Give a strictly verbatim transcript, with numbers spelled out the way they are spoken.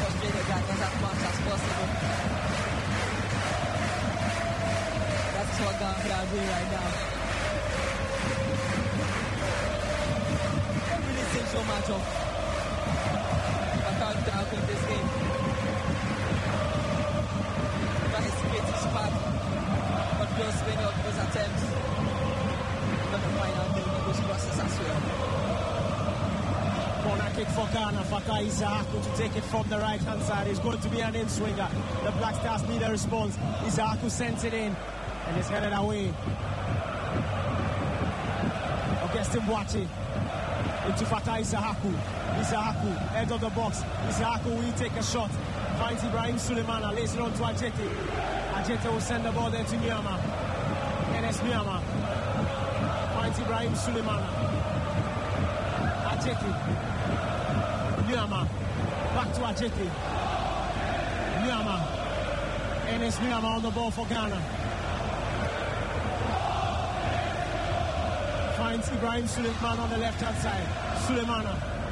frustrate the Ghanaians as much as possible. That's what Ghana are doing right now. Don't really think so much of Bakari Traore in this game. But his creative spark, but just many of those attempts. But the final thing, those crosses as well. Corner kick for Ghana. Faka Isaaku to take it from the right hand side. It's going to be an in-swinger. The Black Stars need a response. Isaaku sends it in and it's headed away. Augustin Boache into Faka Isaaku. Isaaku, end of the box. Isaaku will take a shot. Finds Ibrahim Sulemana, lays it on to Ajete. Ajete will send the ball there to Nyama. Enes Nyama finds Ibrahim Sulemana. Ajete. Nyama. Back to Ajete. Nyama. Enes Nyama on the ball for Ghana. Finds Ibrahim Sulemana on the left hand side. Sulemana.